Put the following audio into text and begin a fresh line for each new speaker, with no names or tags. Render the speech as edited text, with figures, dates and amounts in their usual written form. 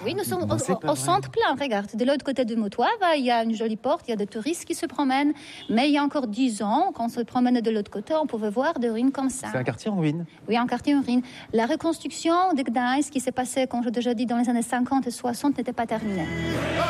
Oui, nous sommes
Non, c'est pas
au
vrai.
centre plein. Regarde, de l'autre côté du Moutoir, il y a une jolie porte, il y a des touristes qui se promènent. Mais il y a encore 10 ans, quand on se promenait de l'autre côté, on pouvait voir des ruines comme ça.
C'est un quartier en ruine.
Oui, un quartier en ruine. La reconstruction de Gdańsk qui s'est passée, comme j'ai déjà dit, dans les années 50 et 60 n'était pas terminée.